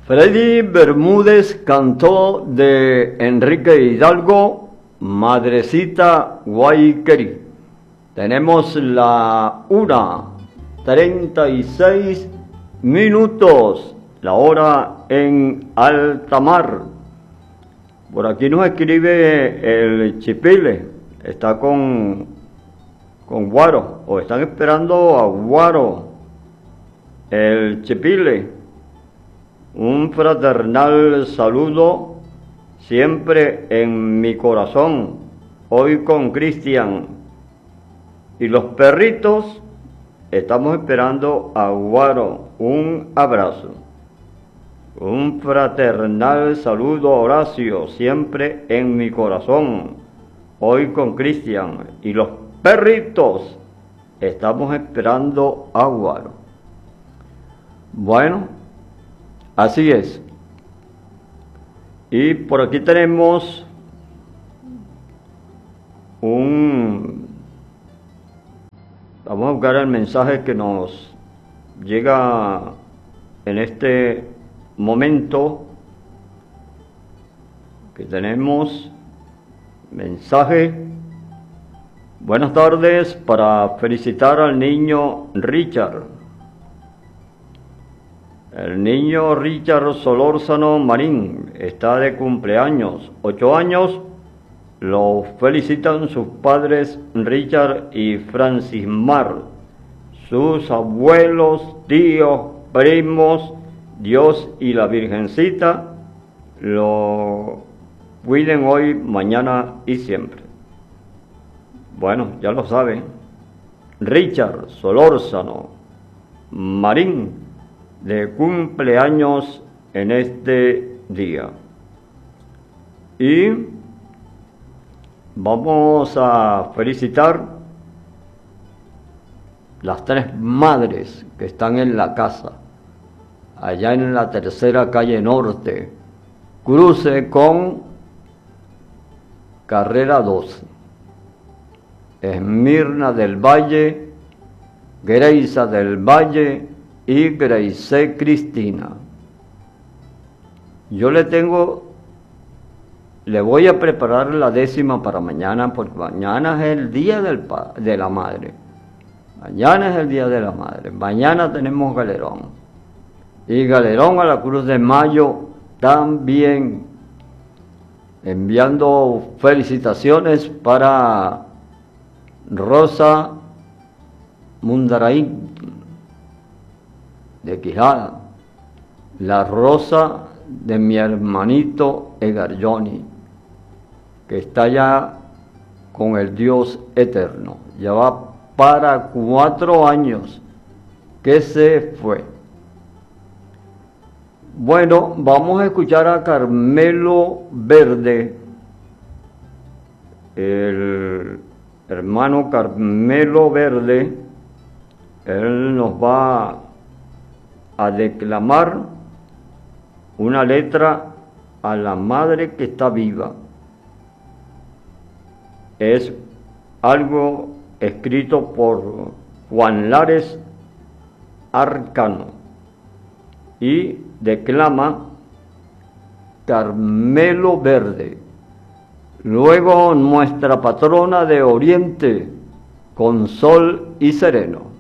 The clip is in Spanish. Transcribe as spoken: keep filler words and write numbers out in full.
Freddy Bermúdez cantó de Enrique Hidalgo, Madrecita Guayquerí. Tenemos la una treinta y seis minutos, la hora en alta mar. Por aquí nos escribe el Chipile, está con, con Guaro, o están esperando a Guaro, el Chipile. Un fraternal saludo siempre en mi corazón, hoy con Cristian. Y los perritos, estamos esperando a Guaro. Un abrazo. Un fraternal saludo a Horacio, siempre en mi corazón, hoy con Cristian. Y los perritos, estamos esperando a Guaro. Bueno, así es. Y por aquí tenemos un... Vamos a buscar el mensaje que nos llega en este momento, que tenemos mensaje. Buenas tardes, para felicitar al niño Richard. El niño Richard Solórzano Marín está de cumpleaños, ocho años. Lo felicitan sus padres Richard y Francis Mar, sus abuelos, tíos, primos. Dios y la Virgencita lo cuiden hoy, mañana y siempre. Bueno, ya lo saben. Richard Solórzano Marín, de cumpleaños en este día. Y vamos a felicitar las tres madres que están en la casa, allá en la tercera calle norte, cruce con carrera doce. Esmirna del Valle, Greisa del Valle y Grace Cristina. Yo le tengo, le voy a preparar la décima para mañana, porque mañana es el día del pa, de la madre. Mañana es el día de la madre. Mañana tenemos galerón. Y galerón a la Cruz de Mayo también. Enviando felicitaciones para Rosa Mundaraín de Quijada, la Rosa de mi hermanito Edgar Johnny, que está ya con el Dios eterno. Ya va para cuatro años que se fue. Bueno, vamos a escuchar a Carmelo Verde, el hermano Carmelo Verde. Él nos va a declamar una letra a la madre que está viva. Es algo escrito por Juan Lares Arcano y declama Carmelo Verde. Luego nuestra patrona de Oriente, con sol y sereno.